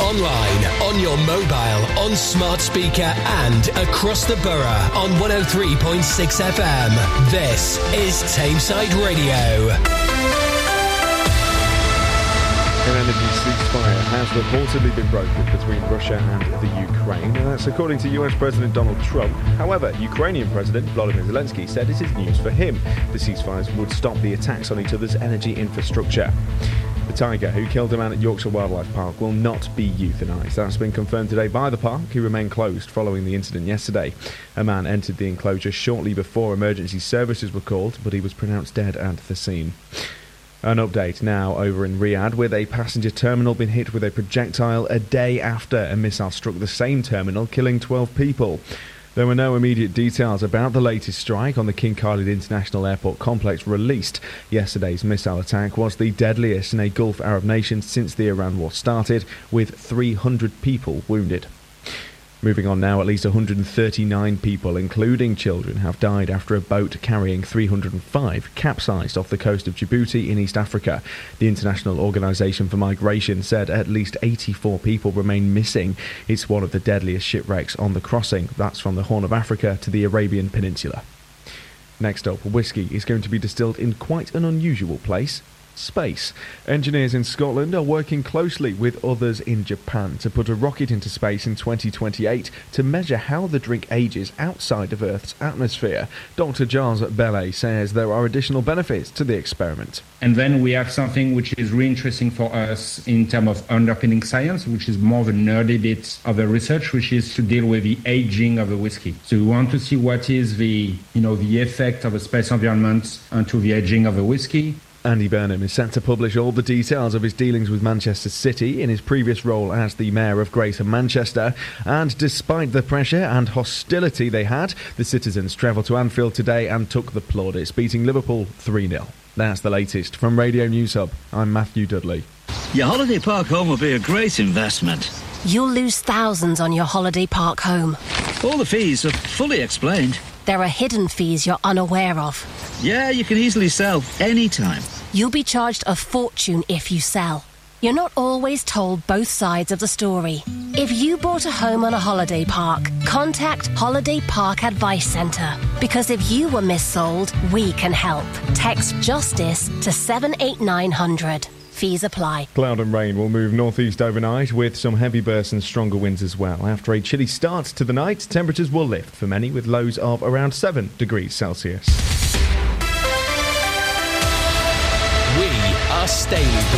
online, on your mobile, on smart speaker and across the borough on 103.6 FM. This is Tameside Radio. An energy ceasefire has reportedly been brokered between Russia and the Ukraine, and that's according to US President Donald Trump. However, Ukrainian President Volodymyr Zelensky said it is news for him. The ceasefires would stop the attacks on each other's energy infrastructure. The tiger who killed a man at Yorkshire Wildlife Park will not be euthanised. That's been confirmed today by the park, who remained closed following the incident yesterday. A man entered the enclosure shortly before emergency services were called, but he was pronounced dead at the scene. An update now over in Riyadh, with a passenger terminal been hit with a projectile a day after a missile struck the same terminal, killing 12 people. There were no immediate details about the latest strike on the King Khalid International Airport complex released. Yesterday's missile attack was the deadliest in a Gulf Arab nation since the Iran war started, with 300 people wounded. Moving on now, at least 139 people, including children, have died after a boat carrying 305 capsized off the coast of Djibouti in East Africa. The International Organization for Migration said at least 84 people remain missing. It's one of the deadliest shipwrecks on the crossing. That's from the Horn of Africa to the Arabian Peninsula. Next up, whiskey is going to be distilled in quite an unusual place. Space. Engineers in Scotland are working closely with others in Japan to put a rocket into space in 2028 to measure how the drink ages outside of Earth's atmosphere. Dr. Giles Bellet says there are additional benefits to the experiment. And then we have something which is really interesting for us in terms of underpinning science, which is more the nerdy bit of the research, which is to deal with the aging of the whiskey. So we want to see what is the effect of a space environment onto the aging of the whiskey. Andy Burnham is set to publish all the details of his dealings with Manchester City in his previous role as the Mayor of Greater Manchester. And despite the pressure and hostility they had, the citizens travelled to Anfield today and took the plaudits, beating Liverpool 3-0. That's the latest. From Radio News Hub, I'm Matthew Dudley. Your holiday park home will be a great investment. You'll lose thousands on your holiday park home. All the fees are fully explained. There are hidden fees you're unaware of. Yeah, you can easily sell anytime. You'll be charged a fortune if you sell. You're not always told both sides of the story. If you bought a home on a holiday park, contact Holiday Park Advice Centre. Because if you were missold, we can help. Text JUSTICE to 78900. Fees apply. Cloud and rain will move northeast overnight, with some heavy bursts and stronger winds as well. After a chilly start to the night, temperatures will lift for many, with lows of around 7 degrees Celsius. We are Staley